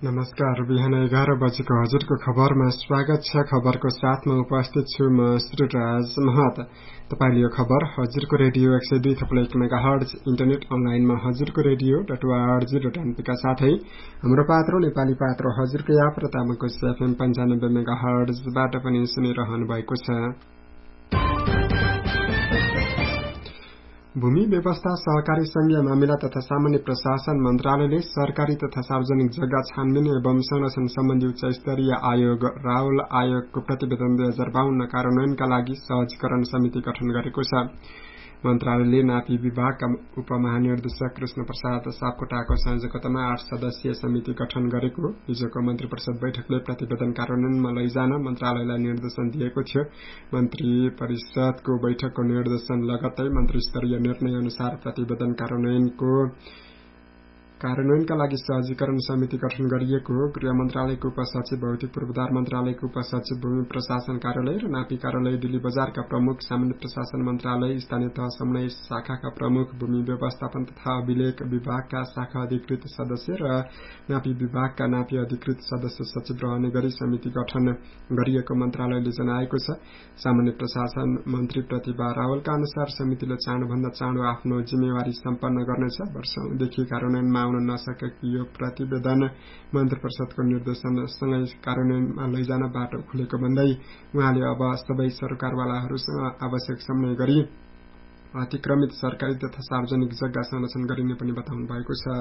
नमस्कार। बिहान 11 बजेको हजुरको खबरमा स्वागत छ। खबरको साथमा उपस्थित छु म श्रीराज महत। तपाईले यो खबर हजुरको रेडियो 102.1 मेगाहर्ज इन्टरनेट अनलाइनमा हजुरको रेडियो.org.np का साथै हाम्रो पात्रो नेपाली पात्रो हजुरको याप र तामाको एफएम 95 मेगाहर्जबाट पनि सुनिरहनु भएको छ। भूमि व्यवस्था सहकारी संघीय मामिला तथा सामान्य प्रशासन मन्त्रालयले सरकारी तथा सार्वजनिक जग्गा छानबिन एवं संरक्षण सम्बन्धी उच्च स्तरीय आयोग राहुल आयोगको प्रतिवेदन 2052 कार्यान्वयनका लागि सहजीकरण समिति गठन गरेको छ। मन्त्रालयले नापी विभागका उपमहानिर्देशक कृष्ण प्रसाद सापकोटाको संयोजकतामा 8 सदस्यीय समिति गठन गरेको हिजोको मन्त्री परिषद बैठकले प्रतिवेदन कार्यान्वयनमा लैजान मन्त्रालयलाई निर्देशन दिएको थियो। मन्त्री परिषदको बैठकको निर्देशन लगत्तै मन्त्री स्तरीय निर्णय अनुसार प्रतिवेदन कार्यान्वयनका लागि सहजीकरण समिति गठन गरिएको हो। गृह मन्त्रालयको उपसचिव, भौतिक पूर्वाधार मन्त्रालयको उपसचिव, भूमि प्रशासन कार्यालय र नापी कार्यालय दिल्ली बजारका प्रमुख, सामान्य प्रशासन मन्त्रालय स्थानीय तह समन्वय शाखाका प्रमुख, भूमि व्यवस्थापन तथा अभिलेख विभागका शाखा अधिकृत सदस्य र नापी विभागका नापी अधिकृत सदस्य सचिव रहने गरी समिति गठन गरिएको मन्त्रालयले जनाएको छ। सामान्य प्रशासन मन्त्री प्रतिभा रावलका अनुसार समितिले चाँडोभन्दा चाँडो आफ्नो जिम्मेवारी सम्पन्न गर्नेछ। वर्षौंदेखि कार्यान्वयनमा आउन नसकेको यो प्रतिवेदन मन्त्री परिषदको निर्देशनसँगै कार्यान्वयनमा लैजान बाटो खुलेको भन्दै उहाँले अब सबै सरकारवालाहरूसँग आवश्यक समन्वय गरी अतिक्रमित सरकारी तथा सार्वजनिक जग्गा संरक्षण गरिने पनि बताउनु भएको छ।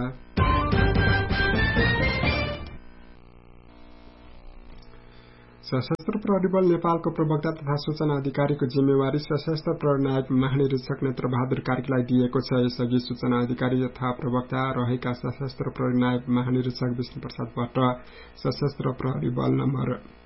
सशस्त्र प्रहरी बल नेपालको प्रवक्ता तथा सूचना अधिकारीको जिम्मेवारी सशस्त्र प्रहरी नायब महानिरीक्षक नेत्र बहादुर कार्कीलाई दिएको छ। यसअघि सूचना अधिकारी तथा प्रवक्ता रहेका सशस्त्र प्रहरी नायब महानिरीक्षक विष्णु प्रसाद भट्ट सशस्त्र प्रहरी बल नम्बर